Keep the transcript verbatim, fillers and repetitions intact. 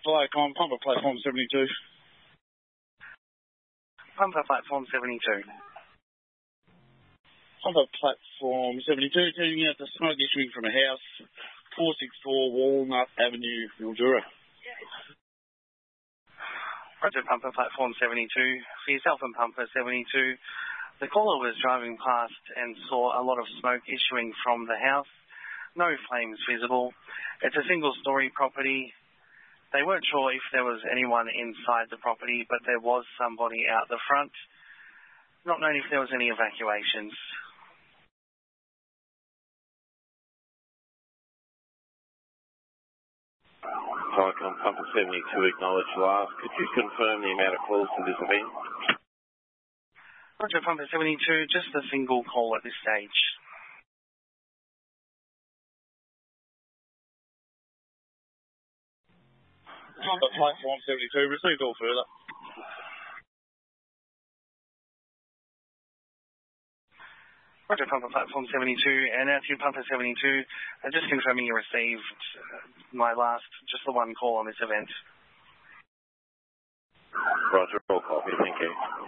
Fly com, pumper platform seventy-two. Pumper platform seventy-two. Pumper platform seventy-two, turning out the smoke issuing from a house, four sixty-four Walnut Avenue, Mildura. Roger, pumper platform seventy-two. For yourself and pumper seventy-two, the caller was driving past and saw a lot of smoke issuing from the house. No flames visible. It's a single-storey property. They weren't sure if there was anyone inside the property, but there was somebody out the front. Not known if there was any evacuations. Telecom Pumper seventy-two, acknowledge last. Could you confirm the amount of calls to this event? Roger, Pumper seventy-two, just a single call at this stage. Pumper platform seventy-two, received all further. Roger, Pumper platform seventy-two, and now to Pumper seventy-two, uh, just confirming you received uh, my last, just the one call on this event. Roger, all copy, thank you.